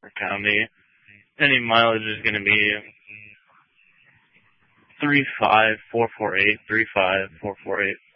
Parker County. Any mileage is going to be 35448, 35448.